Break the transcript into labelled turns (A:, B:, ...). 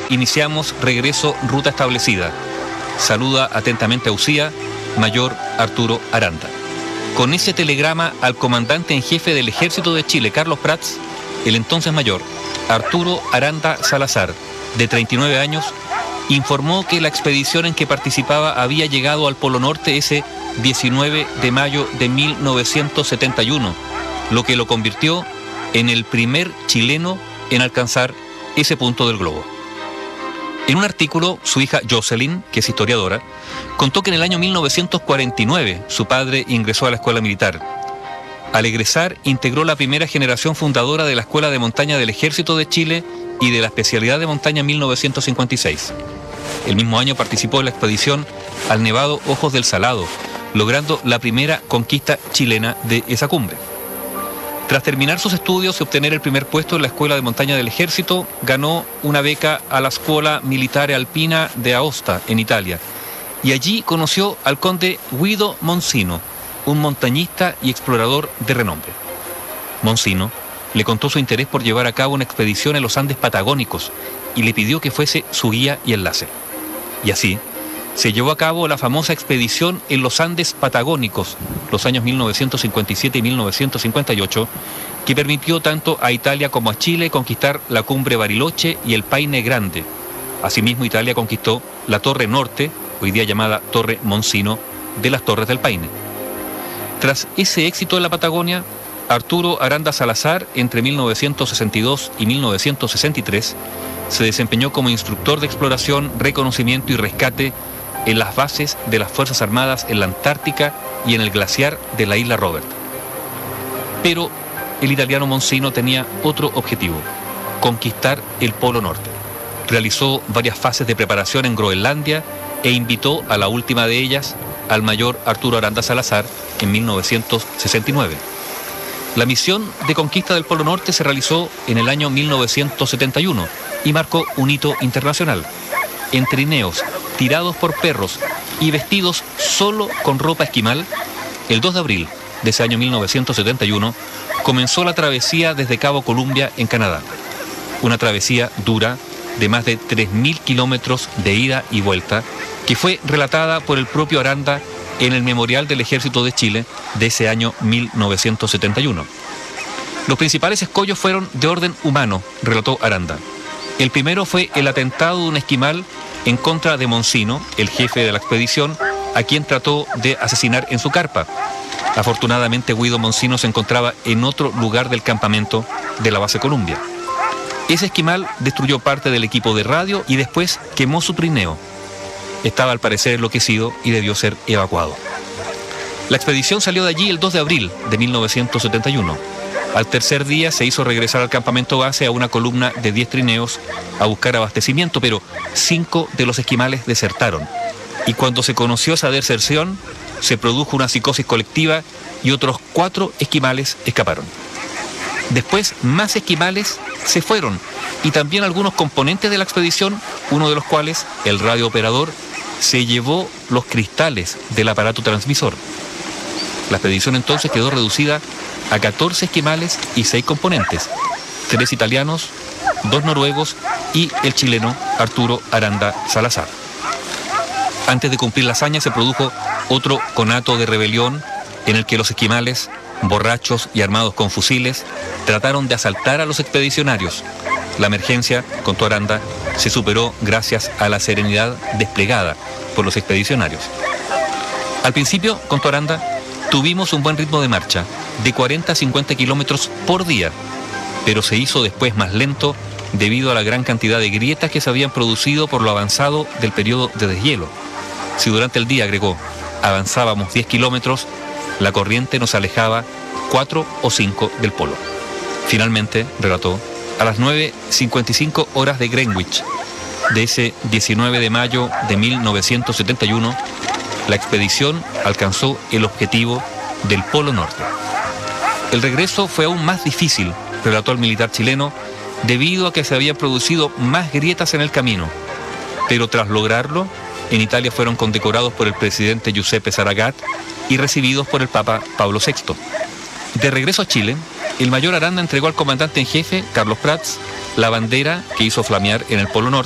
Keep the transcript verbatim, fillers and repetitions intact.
A: iniciamos regreso ruta establecida. Saluda atentamente a Usía, Mayor Arturo Aranda. Con ese telegrama al comandante en jefe del Ejército de Chile, Carlos Prats, el entonces mayor Arturo Aranda Salazar, de treinta y nueve años, informó que la expedición en que participaba había llegado al Polo Norte ese diecinueve de mayo de mil novecientos setenta y uno, lo que lo convirtió en el primer chileno en alcanzar ese punto del globo. En un artículo, su hija Jocelyn, que es historiadora, contó que en el año mil novecientos cuarenta y nueve su padre ingresó a la escuela militar. Al egresar, integró la primera generación fundadora de la Escuela de Montaña del Ejército de Chile y de la especialidad de montaña en mil novecientos cincuenta y seis. El mismo año participó en la expedición al Nevado Ojos del Salado, logrando la primera conquista chilena de esa cumbre. Tras terminar sus estudios y obtener el primer puesto en la Escuela de Montaña del Ejército, ganó una beca a la Scuola Militare Alpina de Aosta, en Italia, y allí conoció al conde Guido Monsino, un montañista y explorador de renombre. Monsino le contó su interés por llevar a cabo una expedición en los Andes patagónicos y le pidió que fuese su guía y enlace. Y así se llevó a cabo la famosa expedición en los Andes patagónicos, los años mil novecientos cincuenta y siete y mil novecientos cincuenta y ocho, que permitió tanto a Italia como a Chile conquistar la cumbre Bariloche y el Paine Grande. Asimismo, Italia conquistó la Torre Norte, hoy día llamada Torre Monsino, de las Torres del Paine. Tras ese éxito en la Patagonia, Arturo Aranda Salazar, entre mil novecientos sesenta y dos y mil novecientos sesenta y tres, se desempeñó como instructor de exploración, reconocimiento y rescate en las bases de las Fuerzas Armadas en la Antártica y en el glaciar de la isla Robert. Pero el italiano Monsino tenía otro objetivo: conquistar el Polo Norte. Realizó varias fases de preparación en Groenlandia e invitó a la última de ellas al mayor Arturo Aranda Salazar en mil novecientos sesenta y nueve. La misión de conquista del Polo Norte se realizó en el año mil novecientos setenta y uno y marcó un hito internacional. En trineos, tirados por perros y vestidos solo con ropa esquimal, el dos de abril de ese año mil novecientos setenta y uno comenzó la travesía desde Cabo Columbia en Canadá. Una travesía dura de más de tres mil kilómetros de ida y vuelta, que fue relatada por el propio Aranda en el Memorial del Ejército de Chile de ese año mil novecientos setenta y uno. Los principales escollos fueron de orden humano, relató Aranda. El primero fue el atentado de un esquimal en contra de Monsino, el jefe de la expedición, a quien trató de asesinar en su carpa. Afortunadamente, Guido Monsino se encontraba en otro lugar del campamento de la base Columbia. Ese esquimal destruyó parte del equipo de radio y después quemó su trineo. Estaba al parecer enloquecido y debió ser evacuado. La expedición salió de allí el dos de abril de mil novecientos setenta y uno. Al tercer día se hizo regresar al campamento base a una columna de diez trineos a buscar abastecimiento, pero cinco de los esquimales desertaron. Y cuando se conoció esa deserción, se produjo una psicosis colectiva y otros cuatro esquimales escaparon. Después, más esquimales se fueron y también algunos componentes de la expedición, uno de los cuales, el radiooperador, se llevó los cristales del aparato transmisor. La expedición entonces quedó reducida a catorce esquimales y seis componentes, tres italianos, dos noruegos y el chileno Arturo Aranda Salazar. Antes de cumplir la hazaña se produjo otro conato de rebelión en el que los esquimales, borrachos y armados con fusiles, trataron de asaltar a los expedicionarios. La emergencia, contó Aranda, se superó gracias a la serenidad desplegada por los expedicionarios. Al principio, contó Aranda, tuvimos un buen ritmo de marcha, de cuarenta a cincuenta kilómetros por día, pero se hizo después más lento debido a la gran cantidad de grietas que se habían producido por lo avanzado del periodo de deshielo. Si durante el día, agregó, avanzábamos diez kilómetros, la corriente nos alejaba cuatro o cinco del polo. Finalmente, relató, a las nueve cincuenta y cinco horas de Greenwich de ese diecinueve de mayo de mil novecientos setenta y uno, la expedición alcanzó el objetivo del Polo Norte. El regreso fue aún más difícil, relató el militar chileno, debido a que se habían producido más grietas en el camino. Pero tras lograrlo, en Italia fueron condecorados por el presidente Giuseppe Saragat y recibidos por el Papa Pablo sexto. De regreso a Chile, el mayor Aranda entregó al comandante en jefe, Carlos Prats, la bandera que hizo flamear en el Polo Norte